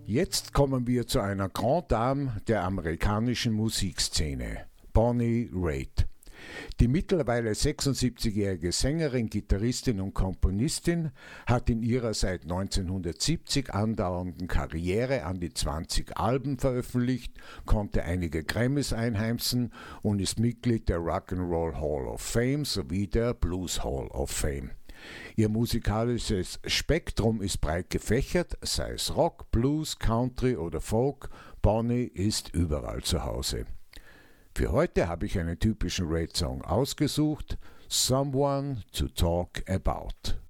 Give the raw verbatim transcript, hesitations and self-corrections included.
Jetzt kommen wir zu einer Grande Dame der amerikanischen Musikszene, Bonnie Raitt. Die mittlerweile sechsundsiebzigjährige Sängerin, Gitarristin und Komponistin hat in ihrer seit neunzehnhundertsiebzig andauernden Karriere an die zwanzig Alben veröffentlicht, konnte einige Grammys einheimsen und ist Mitglied der Rock'n'Roll Hall of Fame sowie der Blues Hall of Fame. Ihr musikalisches Spektrum ist breit gefächert, sei es Rock, Blues, Country oder Folk, Bonnie ist überall zu Hause. Für heute habe ich einen typischen Raitt-Song ausgesucht, Someone to Talk About.